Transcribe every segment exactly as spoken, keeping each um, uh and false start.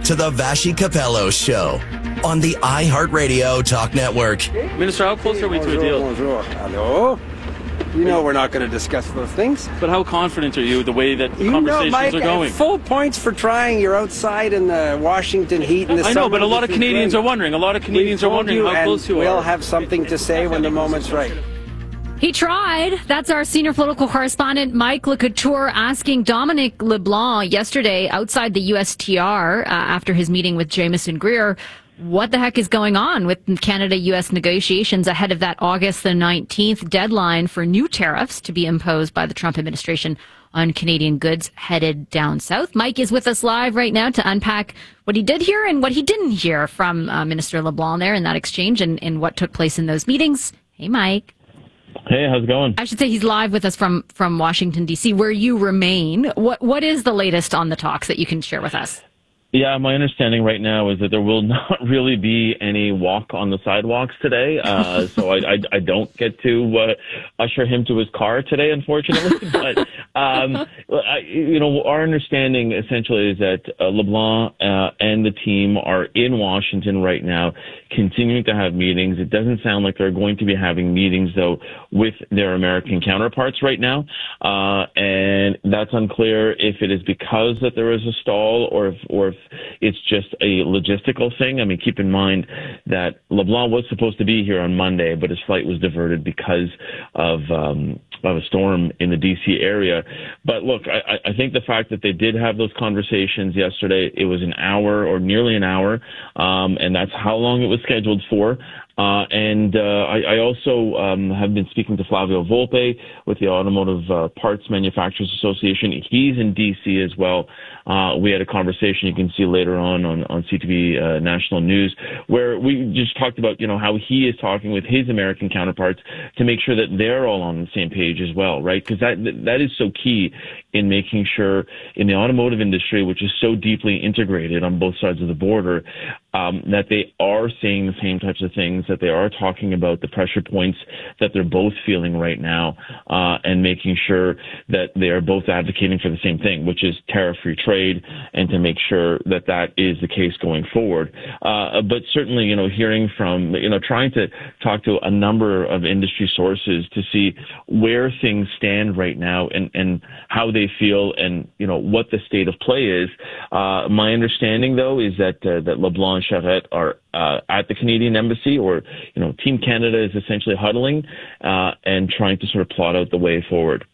to the Vassy Capello Show on the iHeartRadio Talk Network. Minister, how close are we to a deal? Bonjour. Hello. You know we're not going to discuss those things. But how confident are you the way that the you conversations know, Mike, are going? Full points for trying. You're outside in the Washington heat in the I summer. know, but a lot of Canadians great. are wondering. A lot of Canadians We've are wondering told you, how close you we'll are. We'll have something to say when the moment's right. He tried. That's our senior political correspondent, Mike LeCouture, asking Dominic LeBlanc yesterday outside the U S T R uh, after his meeting with Jamieson Greer, what the heck is going on with Canada-U S negotiations ahead of that August the nineteenth deadline for new tariffs to be imposed by the Trump administration on Canadian goods headed down south. Mike is with us live right now to unpack what he did hear and what he didn't hear from uh, Minister LeBlanc there in that exchange and, and what took place in those meetings. Hey, Mike. Hey, how's it going? I should say he's live with us from, from Washington, D C, where you remain. What What is the latest on the talks that you can share with us? Yeah, my understanding right now is that there will not really be any walk on the sidewalks today. Uh, so I, I, I don't get to uh, usher him to his car today, unfortunately. But, um, I, you know, our understanding essentially is that uh, LeBlanc uh, and the team are in Washington right now, continuing to have meetings. It doesn't sound like they're going to be having meetings, though, with their American counterparts right now. Uh, and that's unclear if it is because that there is a stall or if, or if it's just a logistical thing. I mean, keep in mind that LeBlanc was supposed to be here on Monday, but his flight was diverted because of um, of a storm in the D C area. But look, I, I think the fact that they did have those conversations yesterday, it was an hour or nearly an hour, um, and that's how long it was scheduled for. Uh, and uh, I, I also um, have been speaking to Flavio Volpe with the Automotive uh, Parts Manufacturers Association. He's in D C as well. Uh, we had a conversation you can see later on on, on C T V uh, National News where we just talked about, you know, how he is talking with his American counterparts to make sure that they're all on the same page as well, right? Because that that is so key in making sure in the automotive industry, which is so deeply integrated on both sides of the border, um, that they are saying the same types of things, that they are talking about the pressure points that they're both feeling right now, uh, and making sure that they are both advocating for the same thing, which is tariff-free trade, and to make sure that that is the case going forward. Uh, but certainly, you know, hearing from, you know, trying to talk to a number of industry sources to see where things stand right now and, and how they feel and, you know, what the state of play is. Uh, my understanding, though, is that, uh, that LeBlanc and Charette are uh, at the Canadian Embassy, or, you know, Team Canada is essentially huddling uh, and trying to sort of plot out the way forward.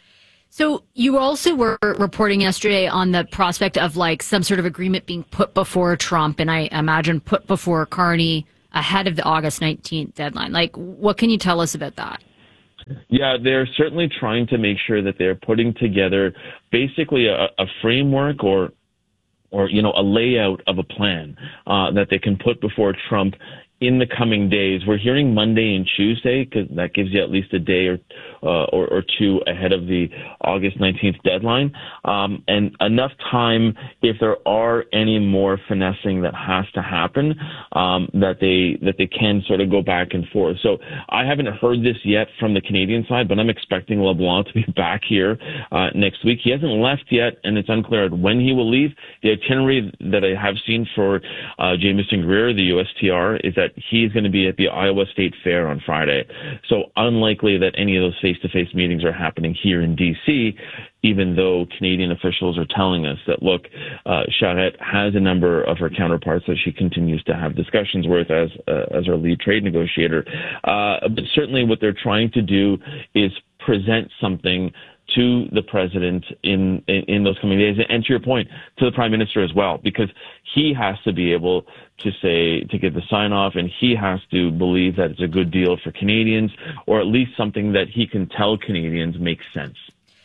So you also were reporting yesterday on the prospect of like some sort of agreement being put before Trump, and I imagine put before Carney ahead of the August nineteenth deadline. Like, what can you tell us about that? Yeah, they're certainly trying to make sure that they're putting together basically a, a framework or or, you know, a layout of a plan uh, that they can put before Trump in the coming days. We're hearing Monday and Tuesday because that gives you at least a day or, uh, or or two ahead of the August nineteenth deadline, um, and enough time if there are any more finessing that has to happen, um, that they that they can sort of go back and forth. So I haven't heard this yet from the Canadian side, but I'm expecting LeBlanc to be back here uh, next week. He hasn't left yet, and it's unclear when he will leave. The itinerary that I have seen for uh, Jamieson Greer, the U S T R, is that he's going to be at the Iowa State Fair on Friday. So unlikely that any of those face-to-face meetings are happening here in D C, even though Canadian officials are telling us that, look, uh, Charette has a number of her counterparts that she continues to have discussions with as uh, as our lead trade negotiator. Uh, but certainly what they're trying to do is present something to the president in, in, in those coming days. And to your point, to the prime minister as well, because he has to be able to say, to get the sign off, and he has to believe that it's a good deal for Canadians, or at least something that he can tell Canadians makes sense.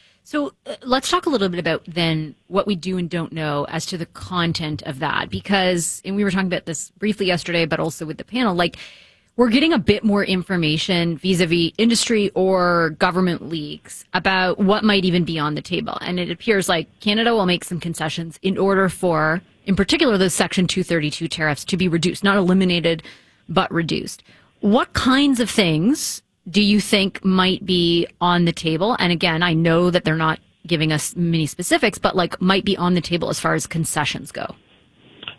So uh, let's talk a little bit about then what we do and don't know as to the content of that, because, and we were talking about this briefly yesterday, but also with the panel, like, we're getting a bit more information vis-a-vis industry or government leaks about what might even be on the table. And it appears like Canada will make some concessions in order for, in particular, those Section two thirty-two tariffs to be reduced, not eliminated, but reduced. What kinds of things do you think might be on the table? And again, I know that they're not giving us many specifics, but like might be on the table as far as concessions go.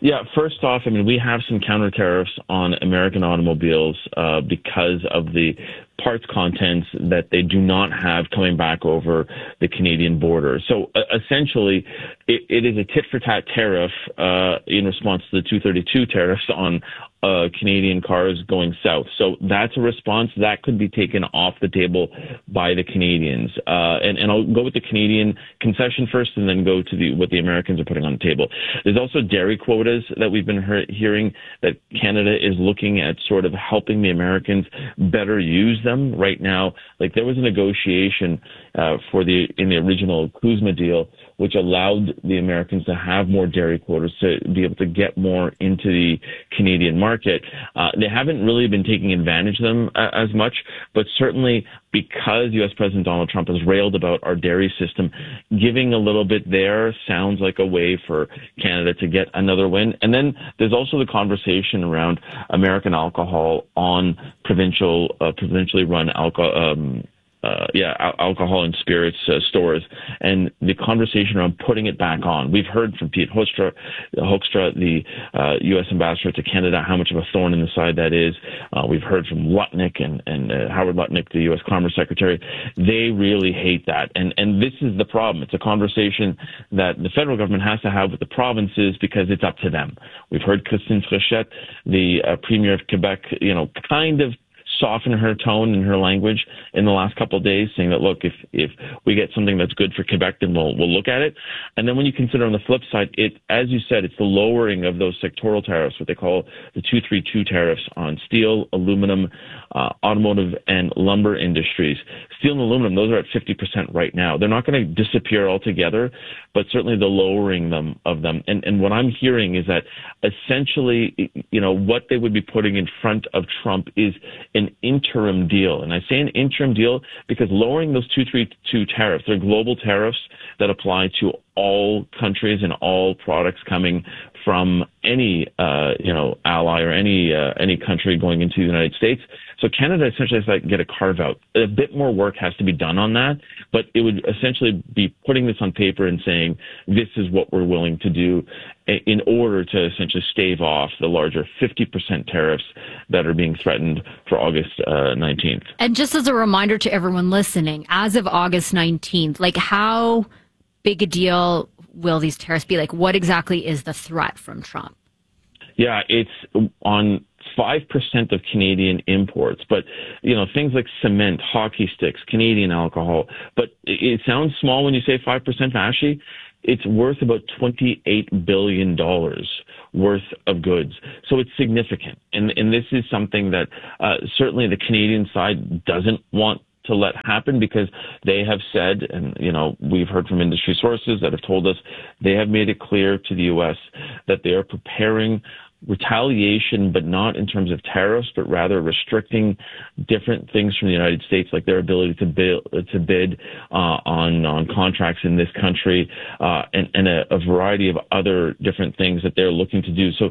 Yeah, first off, I mean, we have some counter tariffs on American automobiles uh, because of the parts contents that they do not have coming back over the Canadian border. So uh, essentially, it, it is a tit-for-tat tariff uh, in response to the two thirty-two tariffs on uh, Canadian cars going south. So that's a response that could be taken off the table by the Canadians. Uh, and, and I'll go with the Canadian concession first and then go to the what the Americans are putting on the table. There's also dairy quotas that we've been he- hearing that Canada is looking at sort of helping the Americans better use them right now. Like there was a negotiation uh, for the in the original CUSMA deal, which allowed the Americans to have more dairy quotas to be able to get more into the Canadian market. Uh, they haven't really been taking advantage of them uh, as much, but certainly because U S President Donald Trump has railed about our dairy system, giving a little bit there sounds like a way for Canada to get another win. And then there's also the conversation around American alcohol on provincial, uh, provincially run alcohol, um, Uh, yeah, al- alcohol and spirits uh, stores, and the conversation around putting it back on. We've heard from Pete Hoekstra, Hoekstra the uh, U S ambassador to Canada, how much of a thorn in the side that is. Uh, we've heard from Lutnick and, and uh, Howard Lutnick, the U S Commerce Secretary. They really hate that, and and this is the problem. It's a conversation that the federal government has to have with the provinces because it's up to them. We've heard Christine Fréchette, the uh, Premier of Quebec, you know, kind of soften her tone and her language in the last couple of days, saying that, look, if if we get something that's good for Quebec, then we'll we'll look at it. And then when you consider on the flip side, it, as you said, it's the lowering of those sectoral tariffs, what they call the two thirty-two tariffs on steel, aluminum, uh, automotive, and lumber industries. Steel and aluminum, those are at fifty percent right now. They're not going to disappear altogether, but certainly the lowering them of them. And and what I'm hearing is that essentially, you know, what they would be putting in front of Trump is an interim deal. And I say an interim deal because lowering those two thirty-two tariffs, they're global tariffs that apply to all countries and all products coming from any, uh, you know, ally or any, uh, any country going into the United States. So Canada essentially has to get a carve out. A bit more work has to be done on that, but it would essentially be putting this on paper and saying, this is what we're willing to do in order to essentially stave off the larger fifty percent tariffs that are being threatened for August uh, nineteenth. And just as a reminder to everyone listening, as of August nineteenth, like how big a deal will these tariffs be? Like what exactly is the threat from Trump? Yeah, it's on five percent of Canadian imports, but, you know, things like cement, hockey sticks, Canadian alcohol, but it sounds small when you say five percent, Vashi. It's worth about twenty-eight billion dollars worth of goods. So it's significant. And, and this is something that uh, certainly the Canadian side doesn't want to let happen because they have said, and, you know, we've heard from industry sources that have told us they have made it clear to the U S that they are preparing retaliation, but not in terms of tariffs, but rather restricting different things from the United States, like their ability to bid, to bid uh, on on contracts in this country, uh, and, and a, a variety of other different things that they're looking to do. So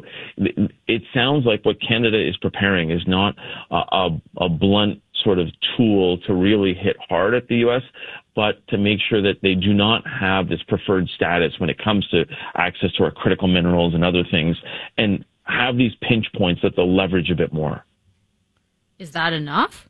it sounds like what Canada is preparing is not a, a, a blunt sort of tool to really hit hard at the U S, but to make sure that they do not have this preferred status when it comes to access to our critical minerals and other things, and have these pinch points that they'll leverage a bit more. Is that enough?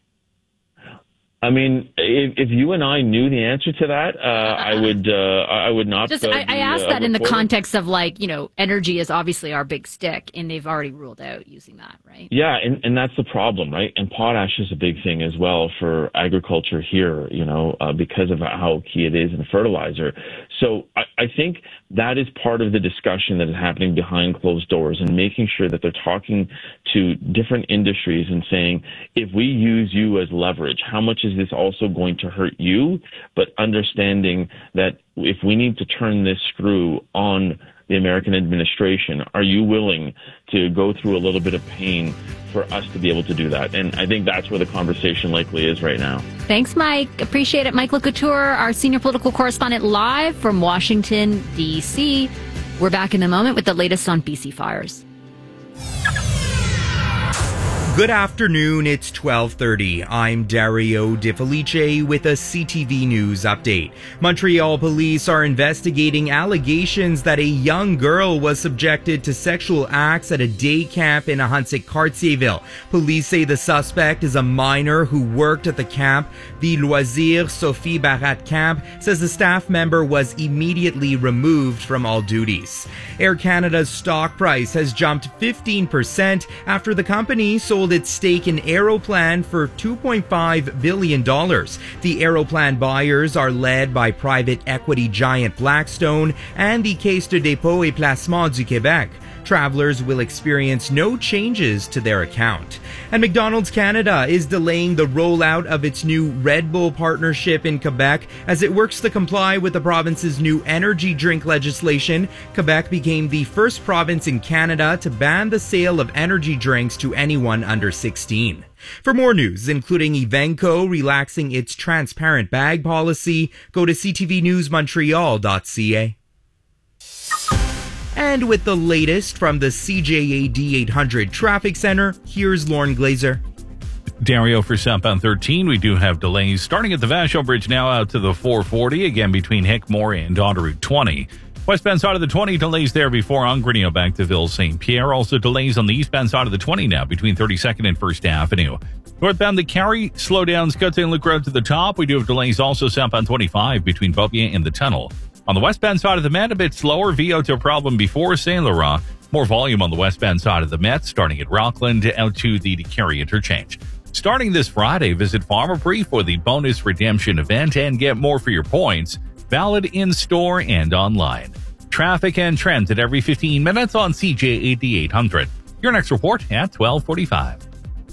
I mean, if, if you and I knew the answer to that, uh, I would uh, I would not. Just, uh, I, I be, asked uh, that in the reporter. context of, like, you know, energy is obviously our big stick, and they've already ruled out using that, right? Yeah, and, and that's the problem, right? And potash is a big thing as well for agriculture here, you know, uh, because of how key it is in fertilizer. So I, I think that is part of the discussion that is happening behind closed doors, and making sure that they're talking to different industries and saying, if we use you as leverage, how much is this also going to hurt you? But understanding that if we need to turn this screw on the American administration, are you willing to go through a little bit of pain for us to be able to do that? And I think that's where the conversation likely is right now. Thanks, Mike. Appreciate it. Mike LeCouture, our senior political correspondent, live from Washington, D C. We're back in a moment with the latest on B C fires. Good afternoon, it's twelve thirty. I'm Dario De Felice with a C T V News update. Montreal police are investigating allegations that a young girl was subjected to sexual acts at a day camp in Ahuntsic-Cartierville. Police say the suspect is a minor who worked at the camp. The Loisir Sophie Barat camp says the staff member was immediately removed from all duties. Air Canada's stock price has jumped fifteen percent after the company sold its stake in Aeroplan for two point five billion dollars. The Aeroplan buyers are led by private equity giant Blackstone and the Caisse de dépôt et placement du Québec. Travelers will experience no changes to their account. And McDonald's Canada is delaying the rollout of its new Red Bull partnership in Quebec as it works to comply with the province's new energy drink legislation. Quebec became the first province in Canada to ban the sale of energy drinks to anyone under sixteen. For more news, including Evenco relaxing its transparent bag policy, go to c t v news montreal dot c a. And with the latest from the C J A D eight hundred Traffic Center, here's Lauren Glazer. Dario for southbound thirteen. We do have delays starting at the Vachon Bridge now out to the four forty, again between Hickmore and on Route twenty. Westbound side of the twenty, delays there before Angrigno back to Ville Saint Pierre. Also delays on the eastbound side of the twenty now between thirty-second and First Avenue. Northbound the Cary, slowdowns Côte Saint-Luc Road to the top. We do have delays also southbound twenty-five between Beaubien and the Tunnel. On the westbound side of the Met, a bit slower. Viau to a problem before Saint Laurent. More volume on the westbound side of the Met, starting at Rockland out to the Cary interchange. Starting this Friday, visit Pharmaprix for the bonus redemption event and get more for your points. Valid in-store and online. Traffic and trends at every fifteen minutes on C J A D eight hundred. Your next report at twelve forty-five.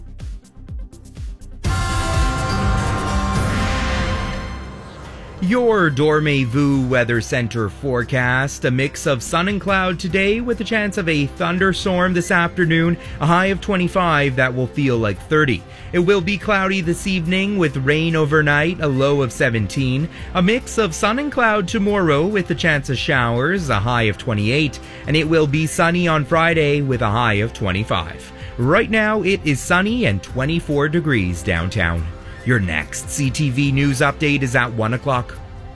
Your Dormez-vous Weather Center forecast. A mix of sun and cloud today with a chance of a thunderstorm this afternoon. A high of twenty-five that will feel like thirty. It will be cloudy this evening with rain overnight, a low of seventeen. A mix of sun and cloud tomorrow with a chance of showers, a high of twenty-eight. And it will be sunny on Friday with a high of twenty-five. Right now it is sunny and twenty-four degrees downtown. Your next C T V News update is at one o'clock.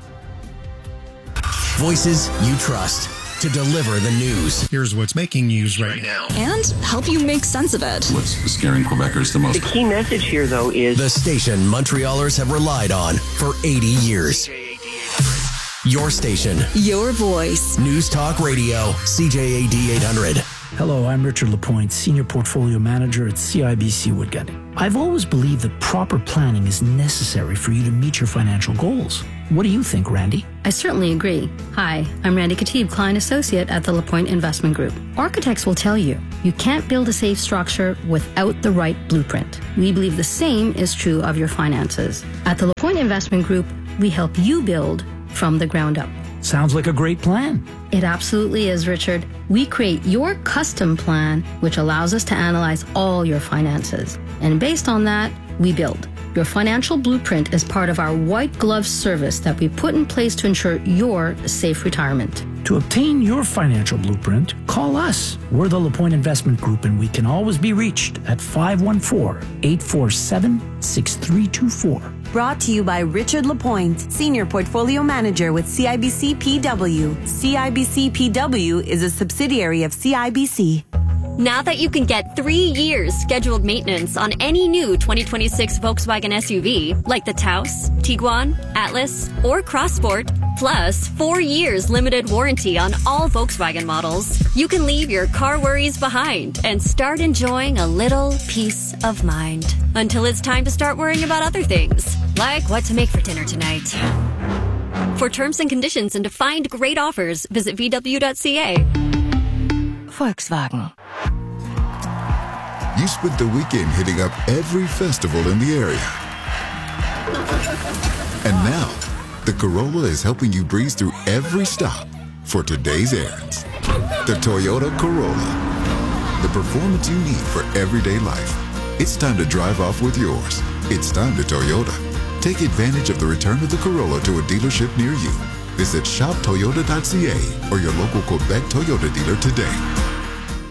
Voices you trust to deliver the news. Here's what's making news right now. And help you make sense of it. What's scaring Quebecers the most? The key message here, though, is the station Montrealers have relied on for eighty years. Your station. Your voice. News Talk Radio, C J A D eight hundred. Hello, I'm Richard Lapointe, Senior Portfolio Manager at C I B C Woodgut. I've always believed that proper planning is necessary for you to meet your financial goals. What do you think, Randy? I certainly agree. Hi, I'm Randy Katib, Client Associate at the Lapointe Investment Group. Architects will tell you, you can't build a safe structure without the right blueprint. We believe the same is true of your finances. At the Lapointe Investment Group, we help you build from the ground up. Sounds like a great plan. It absolutely is, Richard. We create your custom plan, which allows us to analyze all your finances. And based on that, we build. Your financial blueprint is part of our white glove service that we put in place to ensure your safe retirement. To obtain your financial blueprint, call us. We're the LaPointe Investment Group, and we can always be reached at five one four, eight four seven, six three two four. Brought to you by Richard Lapointe, Senior Portfolio Manager with C I B C P W. C I B C P W is a subsidiary of C I B C. Now that you can get three years scheduled maintenance on any new twenty twenty-six Volkswagen S U V, like the Taos, Tiguan, Atlas, or Crossport, plus four years limited warranty on all Volkswagen models, you can leave your car worries behind and start enjoying a little peace of mind. Until it's time to start worrying about other things, like what to make for dinner tonight. For terms and conditions and to find great offers, visit v w dot c a. Volkswagen. You spent the weekend hitting up every festival in the area. And now, the Corolla is helping you breeze through every stop for today's errands. The Toyota Corolla. The performance you need for everyday life. It's time to drive off with yours. It's time to Toyota. Take advantage of the return of the Corolla to a dealership near you. Visit shop toyota dot c a or your local Quebec Toyota dealer today.